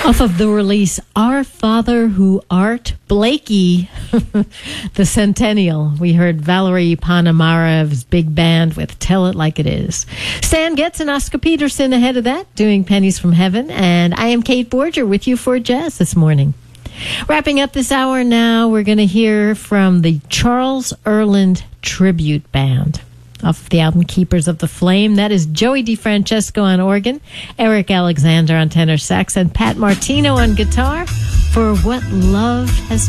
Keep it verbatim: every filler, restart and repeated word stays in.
Off of the release, Our Father Who Art, Blakey, the Centennial. We heard Valerie Ponomarev's big band with Tell It Like It Is. Stan Getz and Oscar Peterson ahead of that, doing Pennies from Heaven. And I am Kate Borger with you for Jazz this morning. Wrapping up this hour now, we're going to hear from the Charles Earland Tribute Band. Off the album Keepers of the Flame. That is Joey DeFrancesco on organ, Eric Alexander on tenor sax, and Pat Martino on guitar for What Love Has